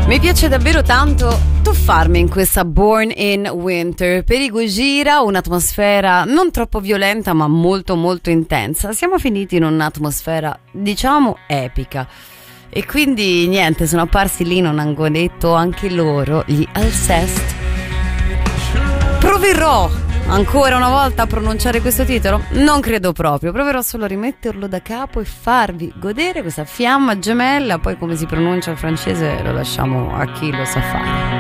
Mi piace davvero tanto tuffarmi in questa Born in Winter. Per i Gojira, un'atmosfera non troppo violenta ma molto molto intensa. Siamo finiti in un'atmosfera, diciamo, epica. E quindi niente, sono apparsi lì, non hanno detto anche loro, gli Alcest. Proverò ancora una volta a pronunciare questo titolo? Non credo proprio, proverò solo a rimetterlo da capo e farvi godere questa fiamma gemella. Poi come si pronuncia il francese lo lasciamo a chi lo sa fare.